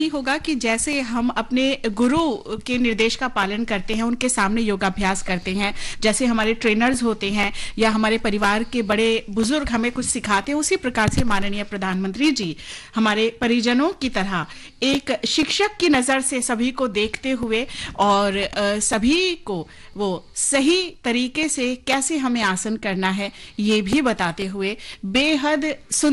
ही होगा कि जैसे हम अपने गुरु के निर्देश का पालन करते हैं, उनके सामने योगाभ्यास करते हैं, जैसे हमारे ट्रेनर्स होते हैं या हमारे परिवार के बड़े बुजुर्ग हमें कुछ सिखाते हैं, उसी प्रकार से माननीय प्रधानमंत्री जी हमारे परिजनों की तरह एक शिक्षक की नजर से सभी को देखते हुए और सभी को वो सही तरीके से कैसे हमें आसन करना है ये भी बताते हुए बेहद